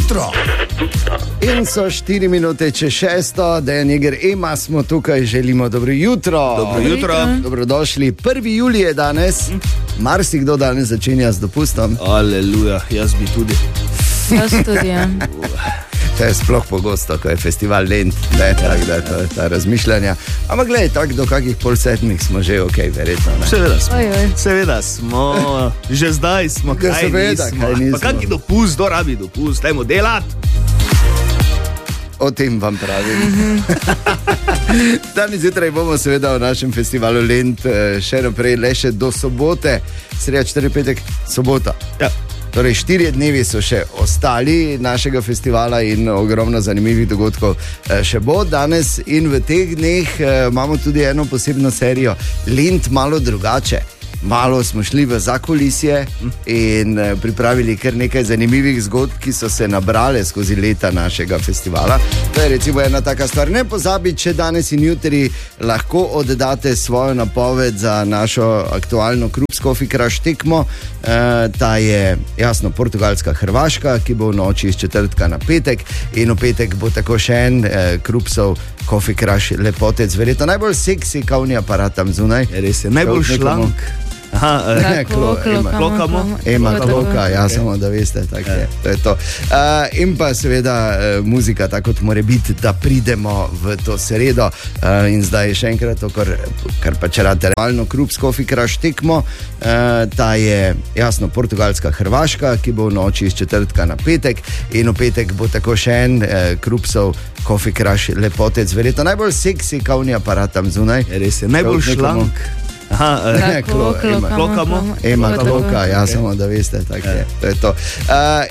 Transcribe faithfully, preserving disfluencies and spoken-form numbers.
jutro. In so štiri minute čez šesto, Dejan Jeger, Ema smo tukaj, želimo dobro jutro. Dobro jutro. Dobrodošli. prvi julij je danes, marsikdo danes začenja z dopustom. Aleluja, jaz bi tudi. Jaz tudi, ja. To je sploh pogosto, ko je festival Lent, ne, tako da to je ta razmišljanja. Ampak gledaj, tako do kakih pol sedmih smo že ok, verjetno, ne. Seveda smo, Oj, oj. seveda smo, že zdaj smo, Ja, kaj seveda, nismo. kaj nismo. Pa kak je dopust, kdo rabi dopust, dajmo delat. O tem vam pravim. Danes zjutraj bomo seveda v našem festivalu Lent eh, še naprej le še do sobote, sreda, četrtek, petek, sobota. Ja. Torej, štirje dnevi so še ostali našega festivala in ogromno zanimivih dogodkov eh, še bo danes. In v teh dneh eh, imamo tudi eno posebno serijo Lent malo drugače. Malo smo šli v zakulisje in eh, pripravili kar nekaj zanimivih zgodb, ki so se nabrale skozi leta našega festivala. To je recimo ena taka stvar. Ne pozabite, če danes in jutri lahko oddate svojo napoved za našo aktualno Krups Coffee Crush tekmo. E, ta je jasno Portugalska-Hrvaška, ki bo v noči iz četrtka na petek, in v petek bo tako še en e, Krupsov Coffee Crush lepotec, verjetno najbolj seksi kavni aparat tam zunaj. Je res je, najbolj Nekomu- šlank. Aha, eh, Ne, klo- Ema. Klokamo. Ema Tako. kloka, ja, samo da veste, tako je. To je to. Uh, in pa seveda uh, muzika, tako kot mora biti, da pridemo v to sredo. Uh, in zdaj še enkrat to, kar, kar pa če rade realno Krups Coffee Crush tekmo. Uh, ta je jasno Portugalska-Hrvaška, ki bo v noči iz četrtka na petek, in v petek bo tako še en uh, Krupsov Coffee Crush lepotec, verjetno najbolj seksi kavni aparat tam zunaj. Je res je, najbolj Nekomu- šlank. Aha, eh, Ne, klo- Ema. Klokamo. Ema Tako. kloka, ja, samo da veste, tako je. To je to. Uh,